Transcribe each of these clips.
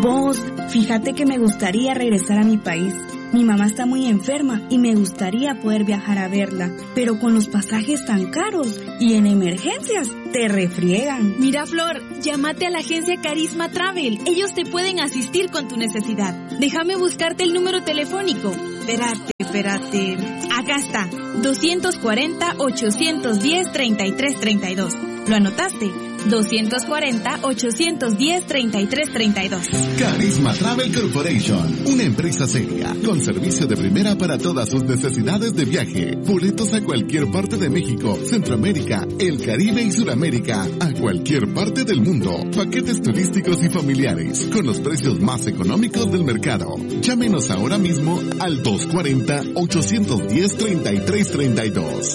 Vos, fíjate que me gustaría regresar a mi país. Mi mamá está muy enferma y me gustaría poder viajar a verla, pero con los pasajes tan caros y en emergencias te refriegan. Mira, Flor, llámate a la agencia Carisma Travel. Ellos te pueden asistir con tu necesidad. Déjame buscarte el número telefónico. Espérate. Acá está. 240-810-3332. ¿Lo anotaste? 240-810-3332. Carisma Travel Corporation, una empresa seria, con servicio de primera para todas sus necesidades de viaje. Boletos a cualquier parte de México, Centroamérica, el Caribe y Sudamérica, a cualquier parte del mundo. Paquetes turísticos y familiares, con los precios más económicos del mercado. Llámenos ahora mismo al 240-810-3332.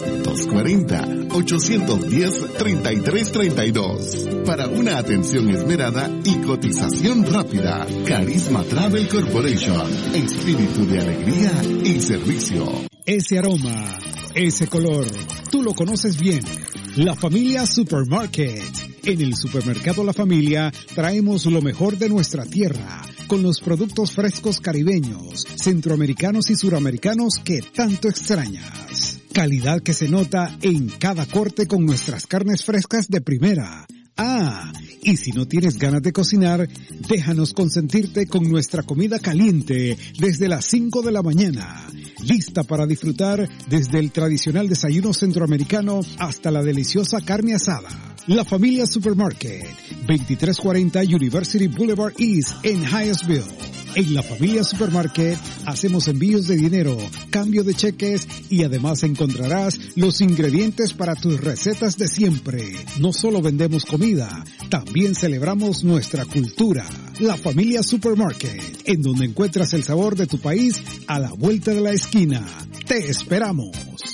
240-810-3332. Para una atención esmerada y cotización rápida. Carisma Travel Corporation. Espíritu de alegría y servicio. Ese aroma, ese color, tú lo conoces bien. La Familia Supermarket. En el supermercado La Familia traemos lo mejor de nuestra tierra, con los productos frescos caribeños, centroamericanos y suramericanos que tanto extrañas. Calidad que se nota en cada corte con nuestras carnes frescas de primera. Ah, y si no tienes ganas de cocinar, déjanos consentirte con nuestra comida caliente desde las 5 de la mañana. Lista para disfrutar desde el tradicional desayuno centroamericano hasta la deliciosa carne asada. La Familia Supermarket, 2340 University Boulevard East en Hyattsville. En La Familia Supermarket hacemos envíos de dinero, cambio de cheques y además encontrarás los ingredientes para tus recetas de siempre. No solo vendemos comida, también celebramos nuestra cultura. La Familia Supermarket, en donde encuentras el sabor de tu país a la vuelta de la esquina. ¡Te esperamos!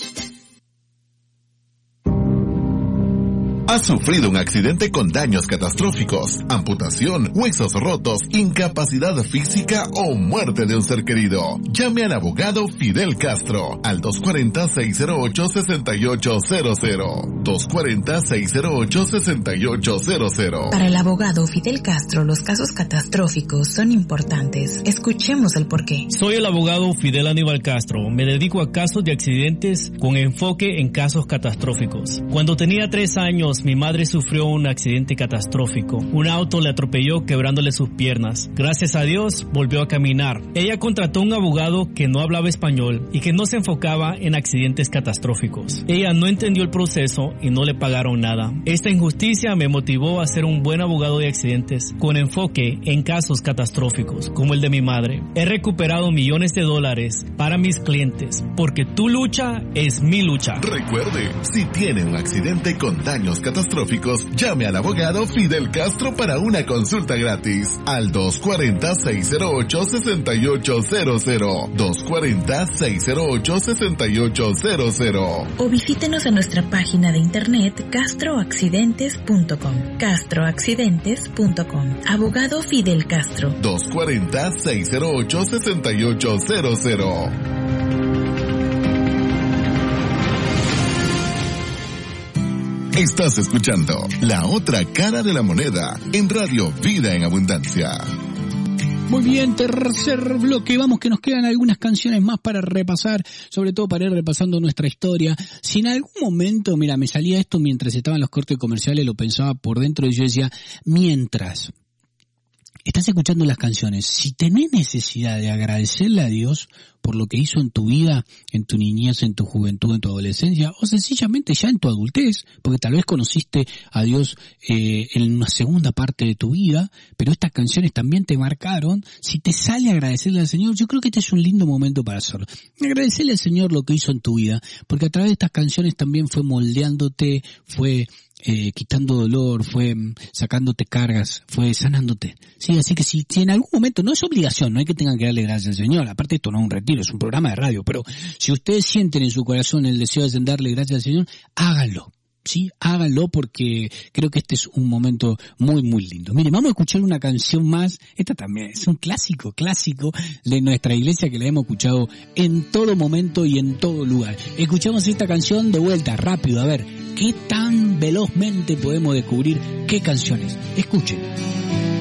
¿Has sufrido un accidente con daños catastróficos, amputación, huesos rotos, incapacidad física o muerte de un ser querido? Llame al abogado Fidel Castro al 240-608-6800. 240-608-6800. Para el abogado Fidel Castro, los casos catastróficos son importantes. Escuchemos el porqué. Soy el abogado Fidel Aníbal Castro. Me dedico a casos de accidentes con enfoque en casos catastróficos. Cuando tenía 3 años, mi madre sufrió un accidente catastrófico. Un auto le atropelló quebrándole sus piernas. Gracias a Dios, volvió a caminar. Ella contrató un abogado que no hablaba español y que no se enfocaba en accidentes catastróficos. Ella no entendió el proceso y no le pagaron nada. Esta injusticia me motivó a ser un buen abogado de accidentes con enfoque en casos catastróficos, como el de mi madre. He recuperado millones de dólares para mis clientes, porque tu lucha es mi lucha. Recuerde, si tiene un accidente con daños catastróficos, llame al abogado Fidel Castro para una consulta gratis al 240-608-6800. 240-608-6800. O visítenos en nuestra página de internet castroaccidentes.com. castroaccidentes.com. Abogado Fidel Castro. 240-608-6800. Estás escuchando La Otra Cara de la Moneda en Radio Vida en Abundancia. Muy bien, tercer bloque, vamos que nos quedan algunas canciones más para repasar, sobre todo para ir repasando nuestra historia. Si en algún momento, mira, me salía esto mientras estaban los cortes comerciales, lo pensaba por dentro y yo decía, mientras estás escuchando las canciones, si tenés necesidad de agradecerle a Dios por lo que hizo en tu vida, en tu niñez, en tu juventud, en tu adolescencia, o sencillamente ya en tu adultez, porque tal vez conociste a Dios en una segunda parte de tu vida, pero estas canciones también te marcaron. Si te sale agradecerle al Señor, yo creo que este es un lindo momento para hacerlo. Agradecerle al Señor lo que hizo en tu vida, porque a través de estas canciones también fue moldeándote, fue quitando dolor, fue sacándote cargas, fue sanándote. Sí, así que si en algún momento, no es obligación, no hay que tengan que darle gracias al Señor, aparte esto no es un retiro, es un programa de radio, pero si ustedes sienten en su corazón el deseo de darle gracias al Señor, háganlo. Sí, háganlo porque creo que este es un momento muy, muy lindo. Miren, vamos a escuchar una canción más. Esta también es un clásico de nuestra iglesia que la hemos escuchado en todo momento y en todo lugar. Escuchamos esta canción de vuelta, rápido, a ver, qué tan velozmente podemos descubrir qué canciones. Escuchen.